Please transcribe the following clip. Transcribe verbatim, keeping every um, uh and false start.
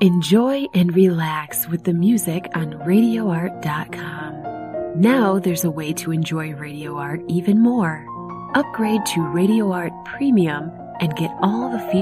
Enjoy and relax with the music on radio art dot com. Now there's a way to enjoy Radio Art even more. Upgrade to Radio Art Premium and get all the features